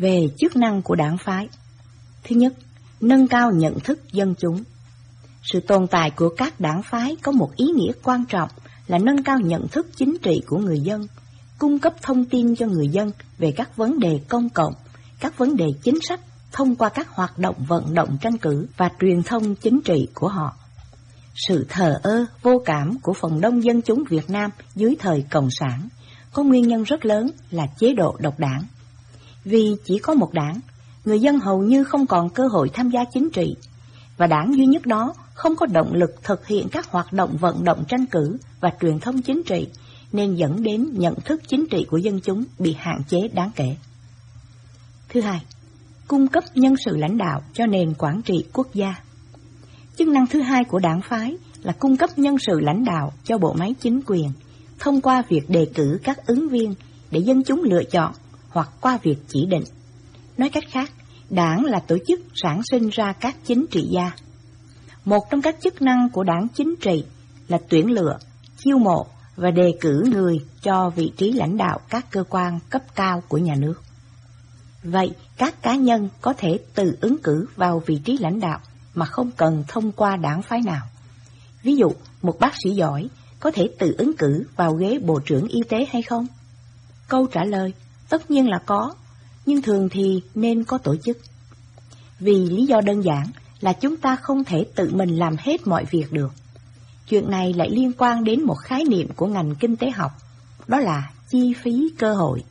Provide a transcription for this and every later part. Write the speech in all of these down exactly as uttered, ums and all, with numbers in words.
Về chức năng của đảng phái. Thứ nhất, nâng cao nhận thức dân chúng. Sự tồn tại của các đảng phái có một ý nghĩa quan trọng là nâng cao nhận thức chính trị của người dân, cung cấp thông tin cho người dân về các vấn đề công cộng, các vấn đề chính sách thông qua các hoạt động vận động tranh cử và truyền thông chính trị của họ. Sự thờ ơ, vô cảm của phần đông dân chúng Việt Nam dưới thời Cộng sản có nguyên nhân rất lớn là chế độ độc đảng. Vì chỉ có một đảng, người dân hầu như không còn cơ hội tham gia chính trị, và đảng duy nhất đó không có động lực thực hiện các hoạt động vận động tranh cử và truyền thông chính trị, nên dẫn đến nhận thức chính trị của dân chúng bị hạn chế đáng kể. Thứ hai, cung cấp nhân sự lãnh đạo cho nền quản trị quốc gia. Chức năng thứ hai của đảng phái là cung cấp nhân sự lãnh đạo cho bộ máy chính quyền, thông qua việc đề cử các ứng viên để dân chúng lựa chọn hoặc qua việc chỉ định. Nói cách khác, đảng là tổ chức sản sinh ra các chính trị gia. Một trong các chức năng của đảng chính trị là tuyển lựa, chiêu mộ và đề cử người cho vị trí lãnh đạo các cơ quan cấp cao của nhà nước. Vậy, các cá nhân có thể tự ứng cử vào vị trí lãnh đạo mà không cần thông qua đảng phái nào. Ví dụ, một bác sĩ giỏi có thể tự ứng cử vào ghế Bộ trưởng Y tế hay không? Câu trả lời, tất nhiên là có, nhưng thường thì nên có tổ chức. Vì lý do đơn giản là chúng ta không thể tự mình làm hết mọi việc được. Chuyện này lại liên quan đến một khái niệm của ngành kinh tế học, đó là chi phí cơ hội.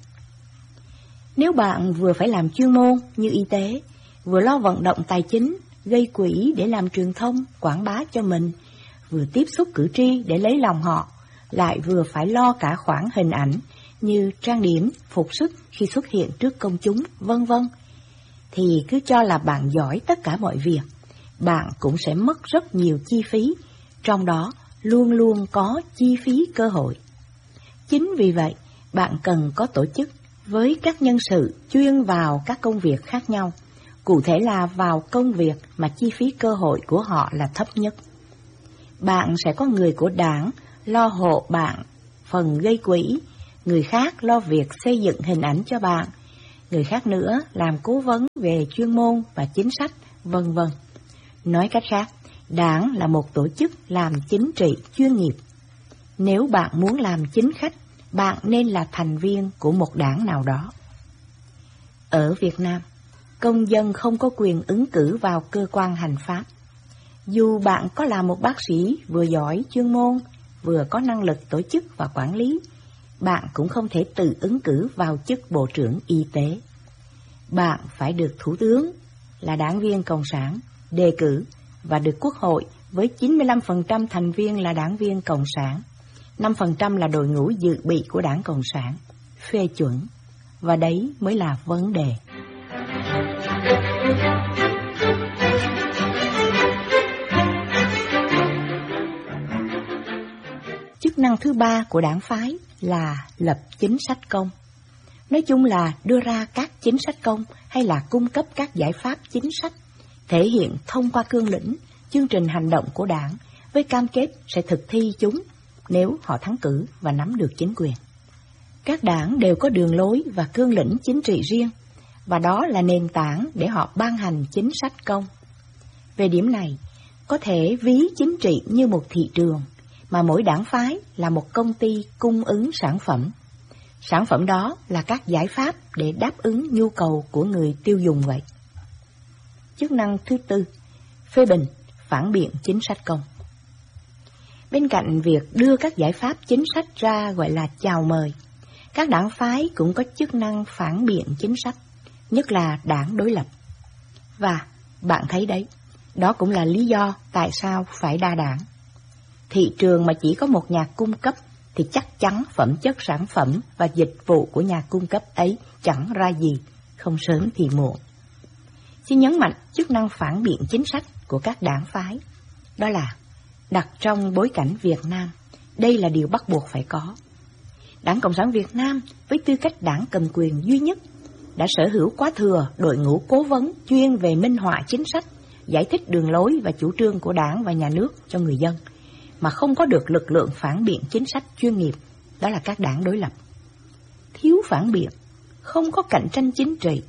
Nếu bạn vừa phải làm chuyên môn như y tế, vừa lo vận động tài chính, gây quỹ để làm truyền thông, quảng bá cho mình, vừa tiếp xúc cử tri để lấy lòng họ, lại vừa phải lo cả khoản hình ảnh như trang điểm, phục sức khi xuất hiện trước công chúng, vân vân, thì cứ cho là bạn giỏi tất cả mọi việc, bạn cũng sẽ mất rất nhiều chi phí, trong đó luôn luôn có chi phí cơ hội. Chính vì vậy, bạn cần có tổ chức với các nhân sự chuyên vào các công việc khác nhau, cụ thể là vào công việc mà chi phí cơ hội của họ là thấp nhất. Bạn sẽ có người của đảng lo hộ bạn phần gây quỹ, người khác lo việc xây dựng hình ảnh cho bạn, người khác nữa làm cố vấn về chuyên môn và chính sách, vân vân. Nói cách khác, đảng là một tổ chức làm chính trị chuyên nghiệp. Nếu bạn muốn làm chính khách, bạn nên là thành viên của một đảng nào đó. Ở Việt Nam, công dân không có quyền ứng cử vào cơ quan hành pháp. Dù bạn có là một bác sĩ vừa giỏi chuyên môn, vừa có năng lực tổ chức và quản lý, bạn cũng không thể tự ứng cử vào chức Bộ trưởng Y tế. Bạn phải được Thủ tướng, là đảng viên Cộng sản, đề cử và được Quốc hội với chín mươi lăm phần trăm thành viên là đảng viên Cộng sản, năm phần trăm là đội ngũ dự bị của Đảng Cộng sản, phê chuẩn, và đấy mới là vấn đề. Chức năng thứ ba của đảng phái là lập chính sách công. Nói chung là đưa ra các chính sách công hay là cung cấp các giải pháp chính sách, thể hiện thông qua cương lĩnh, chương trình hành động của đảng với cam kết sẽ thực thi chúng nếu họ thắng cử và nắm được chính quyền. Các đảng đều có đường lối và cương lĩnh chính trị riêng, và đó là nền tảng để họ ban hành chính sách công. Về điểm này, có thể ví chính trị như một thị trường, mà mỗi đảng phái là một công ty cung ứng sản phẩm. Sản phẩm đó là các giải pháp để đáp ứng nhu cầu của người tiêu dùng vậy. Chức năng thứ tư, phê bình, phản biện chính sách công. Bên cạnh việc đưa các giải pháp chính sách ra gọi là chào mời, các đảng phái cũng có chức năng phản biện chính sách, nhất là đảng đối lập. Và bạn thấy đấy, đó cũng là lý do tại sao phải đa đảng. Thị trường mà chỉ có một nhà cung cấp thì chắc chắn phẩm chất sản phẩm và dịch vụ của nhà cung cấp ấy chẳng ra gì, không sớm thì muộn. Xin nhấn mạnh chức năng phản biện chính sách của các đảng phái, đó là đặt trong bối cảnh Việt Nam, đây là điều bắt buộc phải có. Đảng Cộng sản Việt Nam với tư cách đảng cầm quyền duy nhất đã sở hữu quá thừa đội ngũ cố vấn chuyên về minh họa chính sách, giải thích đường lối và chủ trương của đảng và nhà nước cho người dân, mà không có được lực lượng phản biện chính sách chuyên nghiệp, đó là các đảng đối lập. Thiếu phản biện, không có cạnh tranh chính trị,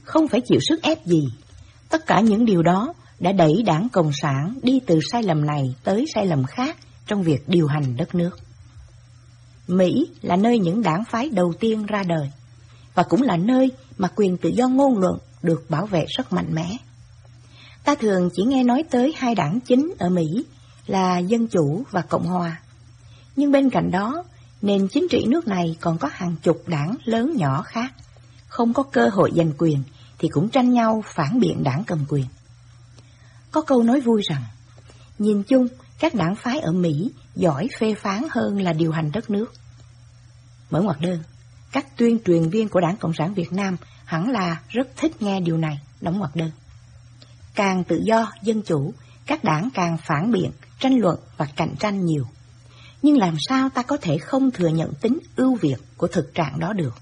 không phải chịu sức ép gì. Tất cả những điều đó đã đẩy Đảng Cộng sản đi từ sai lầm này tới sai lầm khác trong việc điều hành đất nước. Mỹ là nơi những đảng phái đầu tiên ra đời, và cũng là nơi mà quyền tự do ngôn luận được bảo vệ rất mạnh mẽ. Ta thường chỉ nghe nói tới hai đảng chính ở Mỹ là Dân Chủ và Cộng Hòa. Nhưng bên cạnh đó, nền chính trị nước này còn có hàng chục đảng lớn nhỏ khác, không có cơ hội giành quyền thì cũng tranh nhau phản biện đảng cầm quyền. Có câu nói vui rằng, nhìn chung các đảng phái ở Mỹ giỏi phê phán hơn là điều hành đất nước. Mở ngoặc đơn, các tuyên truyền viên của Đảng Cộng sản Việt Nam hẳn là rất thích nghe điều này, đóng ngoặc đơn. Càng tự do, dân chủ, các đảng càng phản biện, tranh luận và cạnh tranh nhiều. Nhưng làm sao ta có thể không thừa nhận tính ưu việt của thực trạng đó được?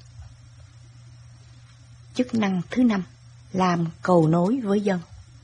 Chức năng thứ năm, làm cầu nối với dân.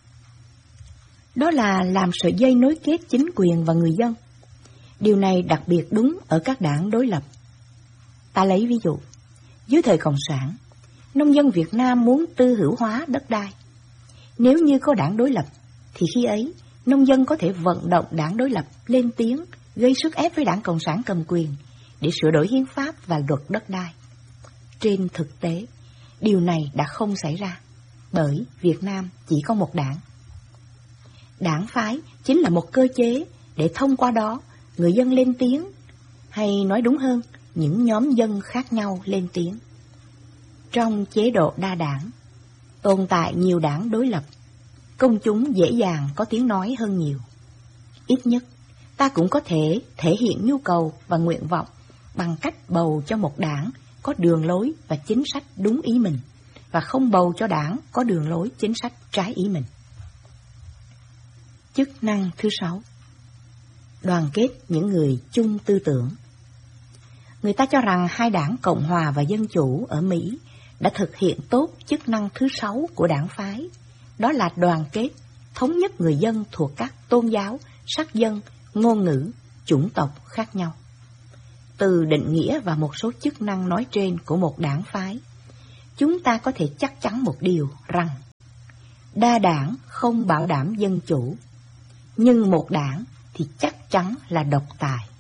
Đó là làm sợi dây nối kết chính quyền và người dân. Điều này đặc biệt đúng ở các đảng đối lập. Ta lấy ví dụ, dưới thời Cộng sản, nông dân Việt Nam muốn tư hữu hóa đất đai. Nếu như có đảng đối lập, thì khi ấy, nông dân có thể vận động đảng đối lập lên tiếng, gây sức ép với đảng Cộng sản cầm quyền để sửa đổi hiến pháp và luật đất đai. Trên thực tế, điều này đã không xảy ra, bởi Việt Nam chỉ có một đảng. Đảng phái chính là một cơ chế để thông qua đó người dân lên tiếng, hay nói đúng hơn, những nhóm dân khác nhau lên tiếng. Trong chế độ đa đảng, tồn tại nhiều đảng đối lập, công chúng dễ dàng có tiếng nói hơn nhiều. Ít nhất, ta cũng có thể thể hiện nhu cầu và nguyện vọng bằng cách bầu cho một đảng có đường lối và chính sách đúng ý mình, và không bầu cho đảng có đường lối chính sách trái ý mình. Chức năng thứ sáu, đoàn kết những người chung tư tưởng. Người ta cho rằng hai đảng Cộng Hòa và Dân Chủ ở Mỹ đã thực hiện tốt chức năng thứ sáu của đảng phái, đó là đoàn kết, thống nhất người dân thuộc các tôn giáo, sắc dân, ngôn ngữ, chủng tộc khác nhau. Từ định nghĩa và một số chức năng nói trên của một đảng phái, chúng ta có thể chắc chắn một điều rằng đa đảng không bảo đảm dân chủ, nhưng một đảng thì chắc chắn là độc tài.